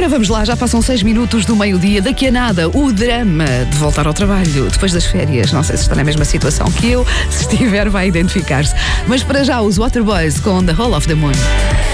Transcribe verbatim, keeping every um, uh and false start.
Ora, vamos lá, já passam seis minutos do meio-dia. Daqui a nada, o drama de voltar ao trabalho depois das férias. Não sei se está na mesma situação que eu. Se estiver, vai identificar-se. Mas para já, os Waterboys com The Hall of the Moon.